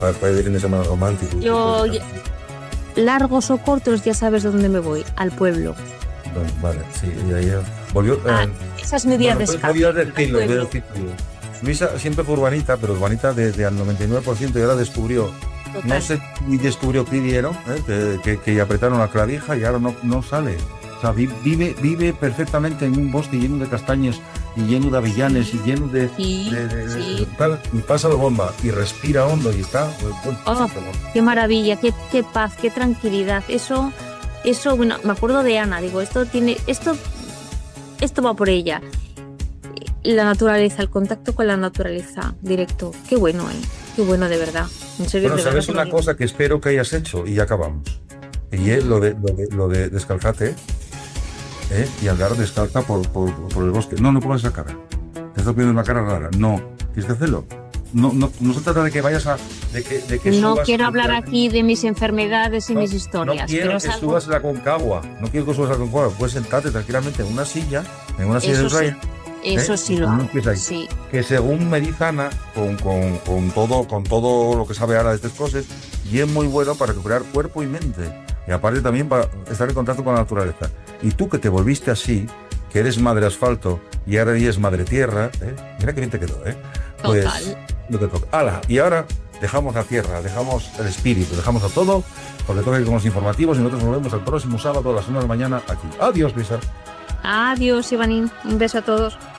para ir de fin de semana romántico. Yo, largos o cortos, ya sabes dónde me voy, al pueblo. Bueno, vale, sí, y ahí volvió. Esa es mi día de descanso. Voy a decirlo. Luisa siempre fue urbanita, pero urbanita desde al 99% y ahora descubrió. Total. No sé ni descubrió qué dieron, que apretaron la clavija y ahora no sale. O sea, vive perfectamente en un bosque lleno de castañas y lleno de avellanes y lleno de tal, y pasa la bomba y respira hondo y está. Qué maravilla, qué paz, qué tranquilidad. Eso, bueno, me acuerdo de Ana, digo, esto va por ella. La naturaleza, el contacto con la naturaleza directo. Qué bueno, qué bueno de verdad. En serio, bueno, ¿sabes una cosa que espero que hayas hecho? Y ya acabamos. Y es lo de descalzarte, y andar descalza por el bosque. No pongas esa cara. Te estás poniendo una cara rara. No, tienes que hacerlo. No se trata de que vayas a... De que no subas, quiero hablar aquí de mis enfermedades y mis historias. No quiero que subas la Aconcagua. No quiero que subas la Aconcagua. Puedes sentarte tranquilamente en una silla de raya. Eso sí lo hago. Sí. Que según me dice Ana, con todo lo que sabe Ana de estas cosas, y es muy bueno para recuperar cuerpo y mente. Y aparte también para estar en contacto con la naturaleza. Y tú que te volviste así, que eres madre asfalto y ahora eres madre tierra, mira qué bien te quedó, pues no te toca. ¡Hala! Y ahora dejamos la tierra, dejamos el espíritu, dejamos a todo, porque toca ir con los informativos y nosotros nos vemos el próximo sábado a las 1 de la mañana aquí. Adiós, Luisa. Adiós, Ivanín. Un beso a todos.